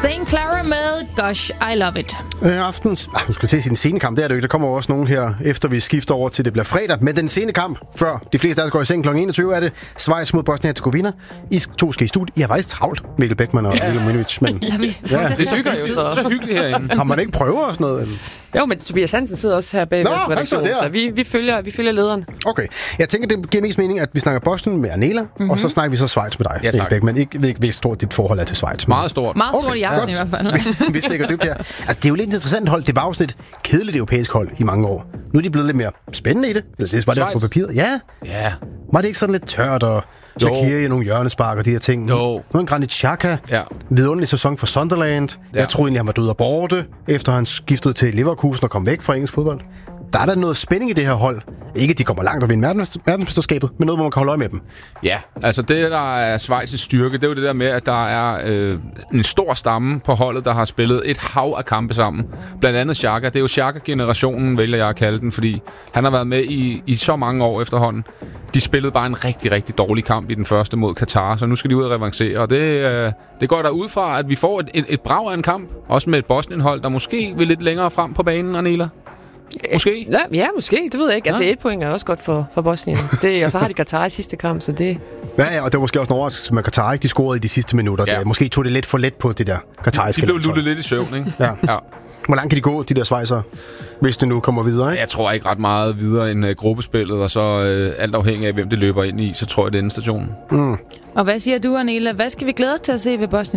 St. Clara med Gosh, I Love It. Aftens... nu skal jeg til at sige den sene kamp, det er det jo ikke. Der kommer også nogen her, efter vi skifter over til det bliver fredag. Men den sene kamp, før de fleste af os går i seng kl. 21, er det Schweiz mod Bosnien-Herzegovina. I to skal i studiet. I har faktisk travlt, Mikkel Beckmann og Mikkel Minovic. Men Det hygger jo så hyggeligt herinde. har man ikke prøver og sådan noget? Eller? Jo, men Tobias Hansen sidder også her bag redaktionen, så vi følger lederen. Okay. Jeg tænker, det giver mest mening, at vi snakker Bosnien med Anela, og så snakker vi så Schweiz med dig, Mikkel Beckmann. Ikke ved ikke, hvor stort dit forhold er til Schweiz. Meget stort. Meget stort i aften i hvert fald. Vi stikker dybt her. Altså, det er jo lidt interessant hold. Det var jo sådan et kedeligt europæisk hold i mange år. Nu er de blevet lidt mere spændende i det. Det var det på papiret. Ja. Var det ikke sådan lidt tørt og Shaqiri i nogle hjørnespark og de her ting? Jo. Nu en Granit Xhaka. Ja. Vidunderlig sæson for Sunderland. Ja. Jeg troede egentlig, han var død og borte, efter han skiftede til Leverkusen og kom væk fra engelsk fodbold. Der er der noget spænding i det her hold. Ikke, at de kommer langt op i verdensmesterskabet, men noget, hvor man kan holde øje med dem. Ja, altså det, der er Schweiz' styrke, det er jo det der med, at der er en stor stamme på holdet, der har spillet et hav af kampe sammen. Blandt andet Xhaka. Det er jo Xhaka-generationen, vælger jeg at kalde den, fordi han har været med i så mange år efterhånden. De spillede bare en rigtig, rigtig dårlig kamp i den første mod Katar, så nu skal de ud og revancere. Og det går der ud fra, at vi får et brag af en kamp, også med et Bosnien-hold, der måske vil lidt længere frem på banen, Anela. Måske? Ja, måske. Det ved jeg ikke. Altså, 1 point er også godt for Bosnien. Og så har de Katar i sidste kamp, så det... Ja, og det var måske også en overraskelse med Katar, ikke? De scorede i de sidste minutter. Ja. Måske tog det lidt for let på det der katariske. De blev luttet lidt i søvn, ikke? Ja. Hvor langt kan de gå, de der Schweizere, hvis det nu kommer videre, ikke? Jeg tror ikke ret meget videre end gruppespillet, og så alt afhængig af, hvem det løber ind i, så tror jeg, det er endestationen. Og hvad siger du, Anela? Hvad skal vi glæde os til at se ved Bosnien?